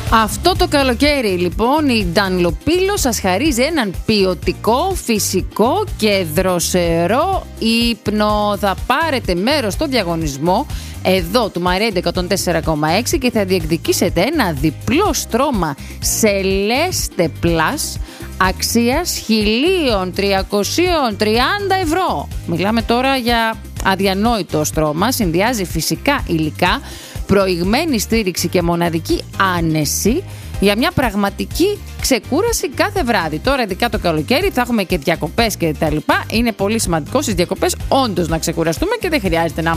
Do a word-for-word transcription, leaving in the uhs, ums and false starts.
Αυτό το καλοκαίρι λοιπόν η Dunlopillo σας χαρίζει έναν ποιοτικό, φυσικό και δροσερό ύπνο. Θα πάρετε μέρος στο διαγωνισμό εδώ του My Radio εκατόν τέσσερα κόμμα έξι και θα διεκδικήσετε ένα διπλό στρώμα Celeste Plus αξίας χίλια τριακόσια τριάντα ευρώ. Μιλάμε τώρα για αδιανόητο στρώμα, συνδυάζει φυσικά υλικά, προηγμένη στήριξη και μοναδική άνεση για μια πραγματική ξεκούραση κάθε βράδυ. Τώρα, ειδικά το καλοκαίρι, θα έχουμε και διακοπές και τα λοιπά. Είναι πολύ σημαντικό στις διακοπές όντως να ξεκουραστούμε και δεν χρειάζεται να